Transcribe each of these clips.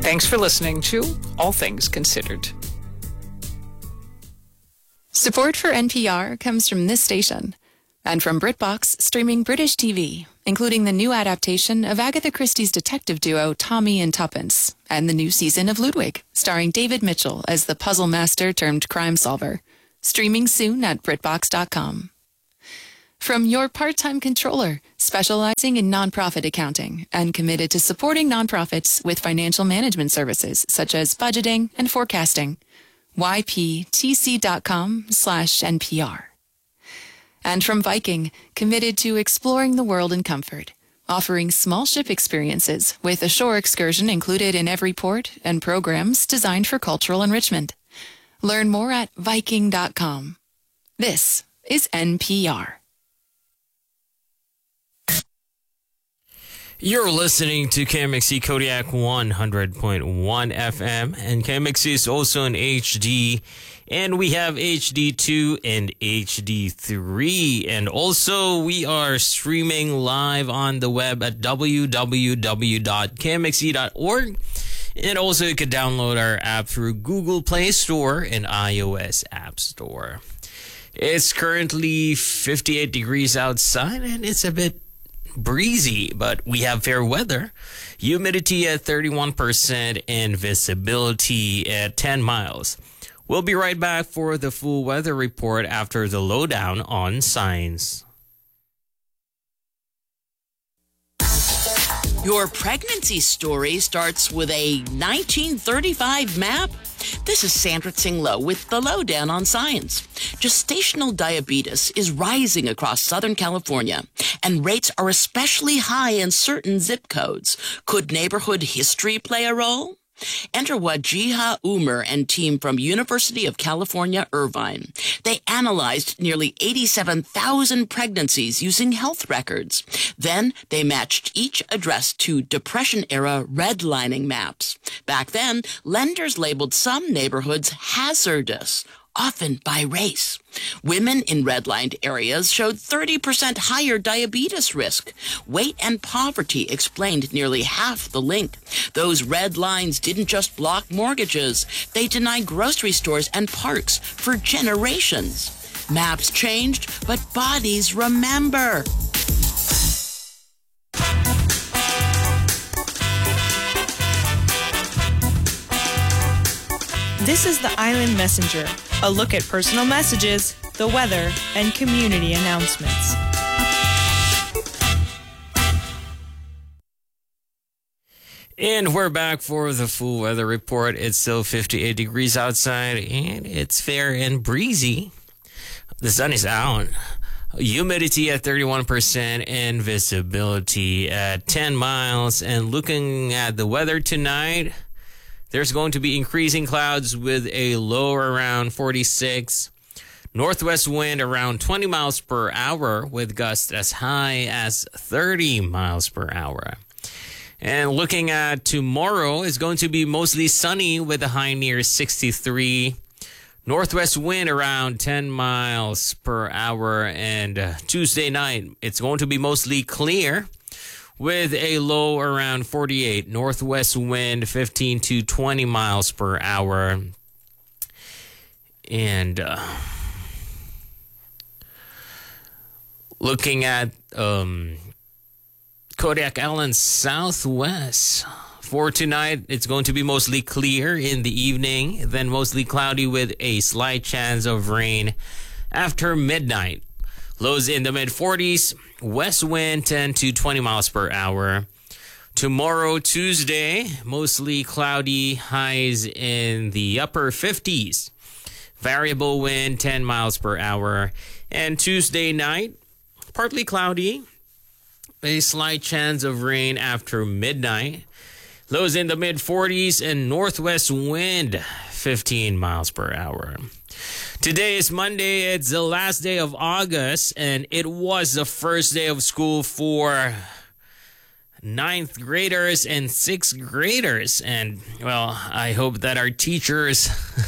Thanks for listening to All Things Considered. Support for NPR comes from this station and from BritBox streaming British TV, including the new adaptation of Agatha Christie's detective duo Tommy and Tuppence and the new season of Ludwig, starring David Mitchell as the puzzle master turned crime solver. Streaming soon at BritBox.com. From your part-time controller, specializing in nonprofit accounting and committed to supporting nonprofits with financial management services such as budgeting and forecasting. yptc.com/NPR. And from Viking, committed to exploring the world in comfort, offering small ship experiences with a shore excursion included in every port and programs designed for cultural enrichment. Learn more at Viking.com. This is NPR. You're listening to KMXC Kodiak 100.1 FM, and KMXC is also in HD, and we have HD2 and HD3, and also we are streaming live on the web at www.kmxe.org, and also you can download our app through Google Play Store and iOS App Store. It's currently 58 degrees outside, and it's a bit breezy, but we have fair weather. Humidity at 31% and visibility at 10 miles. We'll be right back for the full weather report after the lowdown on signs. Your pregnancy story starts with a 1935 map. This is Sandra Tsinglo with the lowdown on science. Gestational diabetes is rising across Southern California, and rates are especially high in certain zip codes. Could neighborhood history play a role? Enter Wajiha Umar and team from University of California, Irvine. They analyzed nearly 87,000 pregnancies using health records. Then they matched each address to Depression-era redlining maps. Back then, lenders labeled some neighborhoods hazardous, often by race. Women in redlined areas showed 30% higher diabetes risk. Weight and poverty explained nearly half the link. Those red lines didn't just block mortgages. They denied grocery stores and parks for generations. Maps changed, but bodies remember. This is the Island Messenger, a look at personal messages, the weather, and community announcements. And we're back for the full weather report. It's still 58 degrees outside, and it's fair and breezy. The sun is out. Humidity at 31% and visibility at 10 miles. And looking at the weather tonight, there's going to be increasing clouds with a low around 46. Northwest wind around 20 miles per hour with gusts as high as 30 miles per hour. And looking at tomorrow, it's going to be mostly sunny with a high near 63. Northwest wind around 10 miles per hour. And Tuesday night, it's going to be mostly clear with a low around 48. Northwest wind 15 to 20 miles per hour. And looking at Kodiak Island Southwest. For tonight, it's going to be mostly clear in the evening, then mostly cloudy with a slight chance of rain after midnight. Lows in the mid-40s, west wind 10 to 20 miles per hour. Tomorrow, Tuesday, mostly cloudy, highs in the upper 50s. Variable wind 10 miles per hour. And Tuesday night, partly cloudy, a slight chance of rain after midnight. Lows in the mid-40s and northwest wind 15 miles per hour. Today is Monday. It's the last day of August, and it was the first day of school for 9th graders and 6th graders. And, well, I hope that our teachers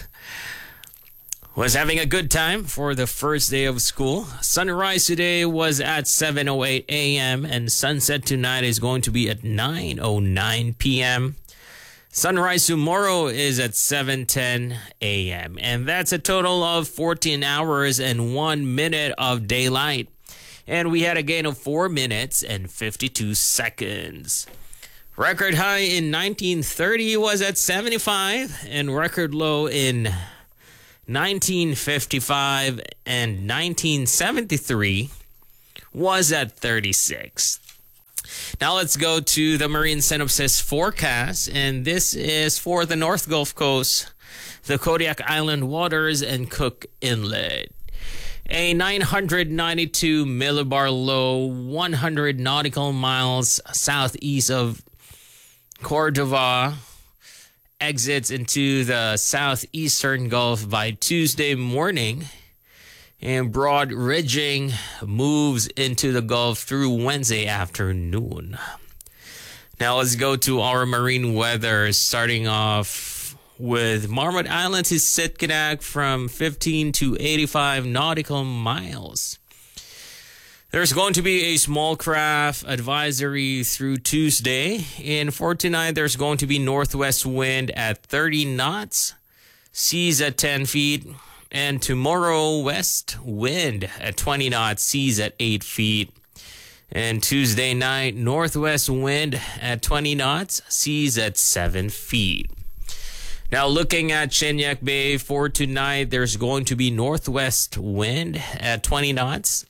was having a good time for the first day of school. Sunrise today was at 7:08 a.m. and sunset tonight is going to be at 9:09 p.m. Sunrise tomorrow is at 7:10 a.m. And that's a total of 14 hours and 1 minute of daylight. And we had a gain of 4 minutes and 52 seconds. Record high in 1930 was at 75, and record low in 1955 and 1973 was at 36. Now let's go to the Marine Synopsis forecast, and this is for the North Gulf Coast, the Kodiak Island waters, and Cook Inlet. A 992 millibar low, 100 nautical miles southeast of Cordova, exits into the southeastern Gulf by Tuesday morning, and broad ridging moves into the Gulf through Wednesday afternoon. Now let's go to our marine weather, starting off with Marmot Island to Sitkinak from 15 to 85 nautical miles. There's going to be a small craft advisory through Tuesday. And for tonight, there's going to be northwest wind at 30 knots, seas at 10 feet. And tomorrow, west wind at 20 knots, seas at 8 feet. And Tuesday night, northwest wind at 20 knots, seas at 7 feet. Now looking at Chenyak Bay for tonight, there's going to be northwest wind at 20 knots.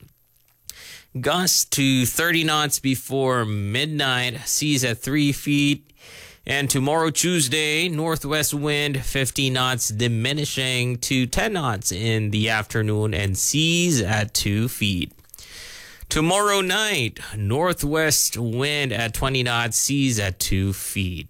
Gusts to 30 knots before midnight, seas at 3 feet. And tomorrow, Tuesday, northwest wind 50 knots, diminishing to 10 knots in the afternoon, and seas at 2 feet. Tomorrow night, northwest wind at 20 knots, seas at 2 feet.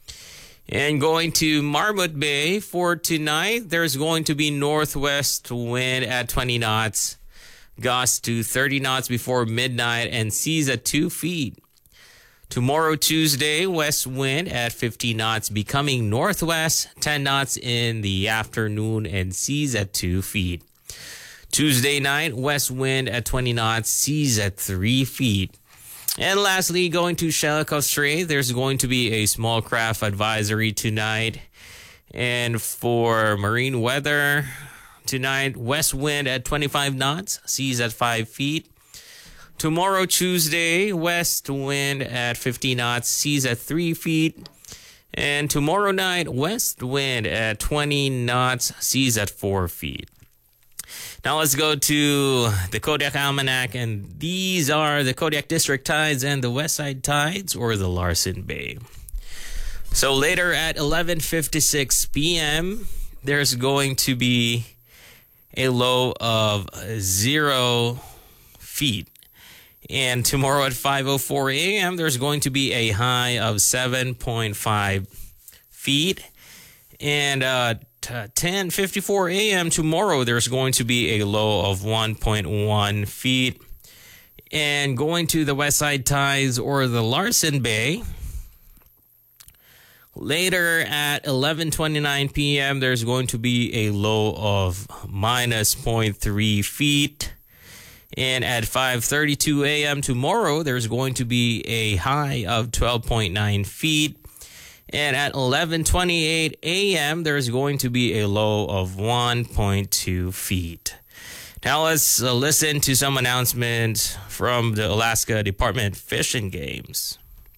And going to Marmot Bay for tonight, there's going to be northwest wind at 20 knots. Gusts to 30 knots before midnight, and seas at 2 feet. Tomorrow, Tuesday, west wind at 50 knots, becoming northwest, 10 knots in the afternoon, and seas at 2 feet. Tuesday night, west wind at 20 knots, seas at 3 feet. And lastly, going to Shelikof Strait, there's going to be a small craft advisory tonight. And for marine weather, tonight, west wind at 25 knots, seas at 5 feet. Tomorrow, Tuesday, west wind at 50 knots, seas at 3 feet. And tomorrow night, west wind at 20 knots, seas at 4 feet. Now let's go to the Kodiak Almanac, and these are the Kodiak District tides and the West Side tides, or the Larsen Bay. So later at 11:56 p.m., there's going to be a low of 0 feet. And tomorrow at 5:04 a.m., there's going to be a high of 7.5 feet. And 10:54 a.m. tomorrow, there's going to be a low of 1.1 feet. And going to the West Side tides, or the Larsen Bay, later at 11:29 p.m., there's going to be a low of minus 0.3 feet. And at 5:32 a.m. tomorrow, there's going to be a high of 12.9 feet. And at 11:28 a.m., there's going to be a low of 1.2 feet. Now let's listen to some announcements from the Alaska Department of Fish and Games.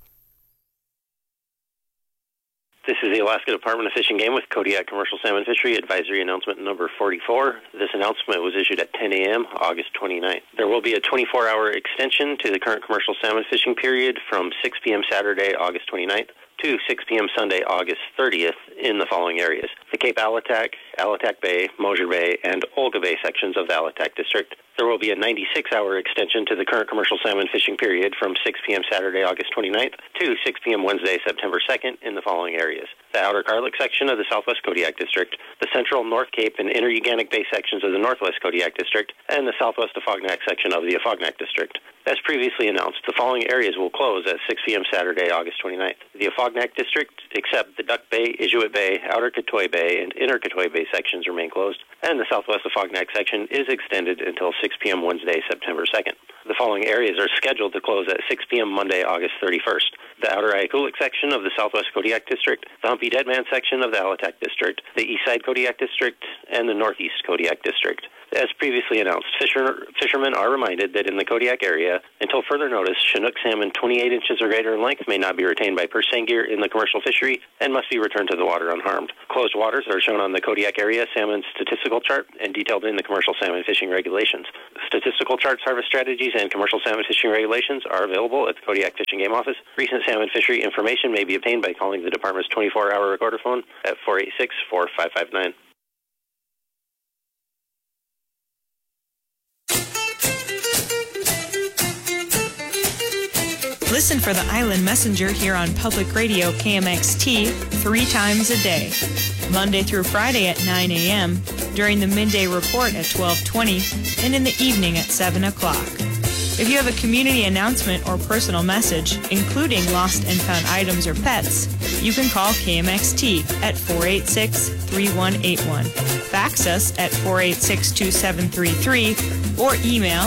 This is the Alaska Department of Fish and Game with Kodiak Commercial Salmon Fishery Advisory Announcement number 44. This announcement was issued at 10 a.m. August 29th. There will be a 24-hour extension to the current commercial salmon fishing period from 6 p.m. Saturday, August 29th to 6 p.m. Sunday, August 30th in the following areas: the Cape Alatac, Alatac Bay, Mosier Bay, and Olga Bay sections of the Alatac District. There will be a 96-hour extension to the current commercial salmon fishing period from 6 p.m. Saturday, August 29th to 6 p.m. Wednesday, September 2nd in the following areas: the Outer Carlick section of the Southwest Kodiak District, the Central North Cape and Inner Uganic Bay sections of the Northwest Kodiak District, and the Southwest Afognak section of the Afognak District. As previously announced, the following areas will close at 6 p.m. Saturday, August 29th. The Afognak District, except the Duck Bay, Inuit Bay, Outer Katoy Bay, and Inner Katoy Bay sections remain closed, and the Southwest Afognak section is extended until 6 p.m. Wednesday, September 2nd. The following areas are scheduled to close at 6 p.m. Monday, August 31st. The Outer Ayakulik section of the Southwest Kodiak District, the Humpy Dead Man section of the Alatak District, the Eastside Kodiak District, and the Northeast Kodiak District. As previously announced, fishermen are reminded that in the Kodiak area, until further notice, Chinook salmon 28 inches or greater in length may not be retained by purse seine gear in the commercial fishery and must be returned to the water unharmed. Closed waters are shown on the Kodiak area salmon statistical chart and detailed in the commercial salmon fishing regulations. Statistical charts, harvest strategies, and commercial salmon fishing regulations are available at the Kodiak Fish and Game Office. Recent salmon fishery information may be obtained by calling the department's 24-hour recorder phone at 486-4559. Listen for the Island Messenger here on Public Radio KMXT 3 times a day, Monday through Friday at 9 a.m., during the midday report at 12:20, and in the evening at 7 o'clock. If you have a community announcement or personal message, including lost and found items or pets, you can call KMXT at 486-3181, fax us at 486-2733, or email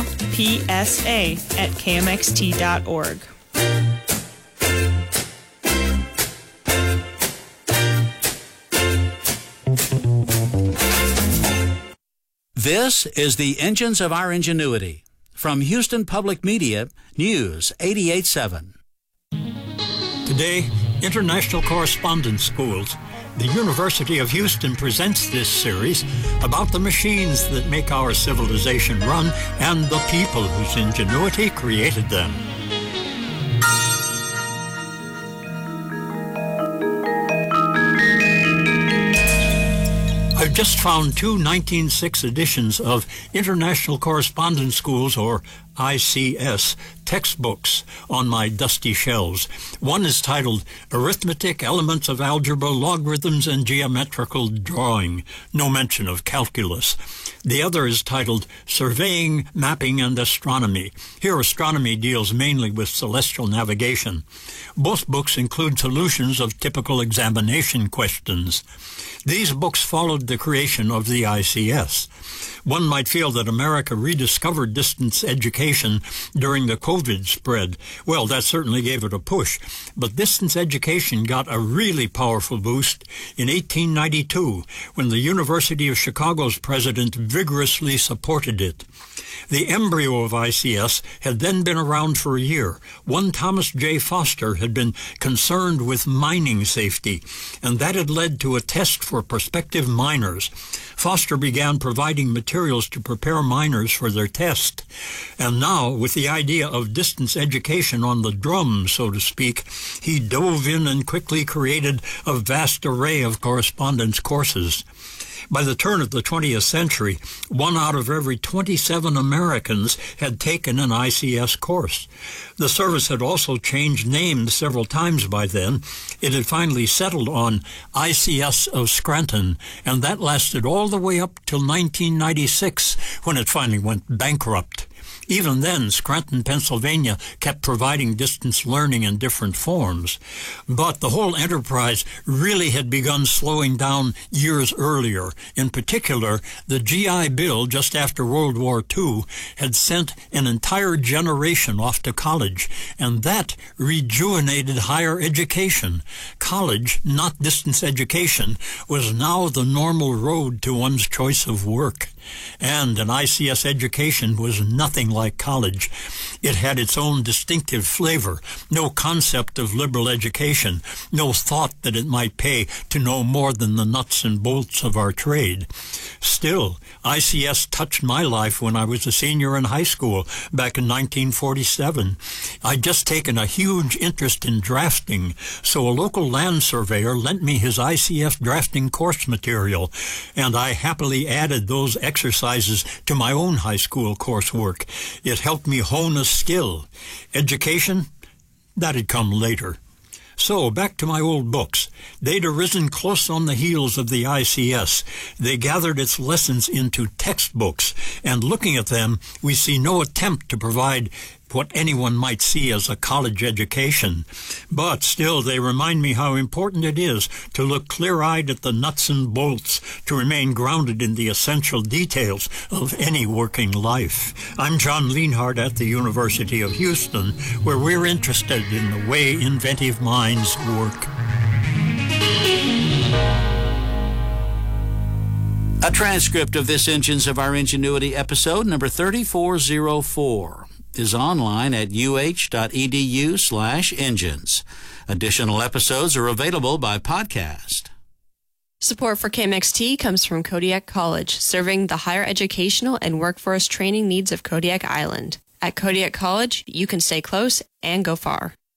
psa@kmxt.org. This is the Engines of Our Ingenuity. From Houston Public Media, News 88.7. Today, International Correspondence Schools. The University of Houston presents this series about the machines that make our civilization run and the people whose ingenuity created them. I've just found two 1906 editions of International Correspondence Schools, or ICS, textbooks on my dusty shelves. One is titled Arithmetic, Elements of Algebra, Logarithms, and Geometrical Drawing. No mention of calculus. The other is titled Surveying, Mapping, and Astronomy. Here, astronomy deals mainly with celestial navigation. Both books include solutions of typical examination questions. These books followed the creation of the ICS. One might feel that America rediscovered distance education during the COVID spread. Well, that certainly gave it a push. But distance education got a really powerful boost in 1892 when the University of Chicago's president vigorously supported it. The embryo of ICS had then been around for a year. One Thomas J. Foster had been concerned with mining safety, and that had led to a test for prospective miners. Foster began providing materials to prepare miners for their test. And now, with the idea of distance education on the drum, so to speak, he dove in and quickly created a vast array of correspondence courses. By the turn of the 20th century, 1 out of every 27 Americans had taken an ICS course. The service had also changed names several times by then. It had finally settled on ICS of Scranton, and that lasted all the way up till 1996, when it finally went bankrupt. Even then, Scranton, Pennsylvania kept providing distance learning in different forms. But the whole enterprise really had begun slowing down years earlier. In particular, the GI Bill, just after World War II, had sent an entire generation off to college, and that rejuvenated higher education. College, not distance education, was now the normal road to one's choice of work. And an ICS education was nothing like college. It had its own distinctive flavor, no concept of liberal education, no thought that it might pay to know more than the nuts and bolts of our trade. Still, ICS touched my life when I was a senior in high school back in 1947. I'd just taken a huge interest in drafting, so a local land surveyor lent me his ICS drafting course material, and I happily added those exercises to my own high school coursework. It helped me hone a skill. Education, that had come later. So, back to my old books. They'd arisen close on the heels of the ICS. They gathered its lessons into textbooks, and looking at them, we see no attempt to provide what anyone might see as a college education. But still, they remind me how important it is to look clear-eyed at the nuts and bolts, to remain grounded in the essential details of any working life. I'm John Lienhardt at the University of Houston, where we're interested in the way inventive minds work. A transcript of this Engines of Our Ingenuity episode, number 3404. is online at uh.edu/engines. Additional episodes are available by podcast. Support for KMXT comes from Kodiak College, serving the higher educational and workforce training needs of Kodiak Island. At Kodiak College, you can stay close and go far.